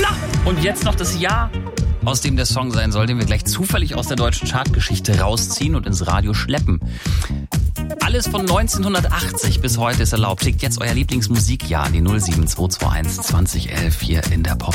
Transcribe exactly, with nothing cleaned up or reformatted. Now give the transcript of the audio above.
Und jetzt noch das Jahr, aus dem der Song sein soll, den wir gleich zufällig aus der deutschen Chartgeschichte rausziehen und ins Radio schleppen. Alles von neunzehnhundertachtzig bis heute ist erlaubt. Schickt jetzt euer Lieblingsmusikjahr an die null sieben zwei zwei eins zwanzig elf hier in der Pop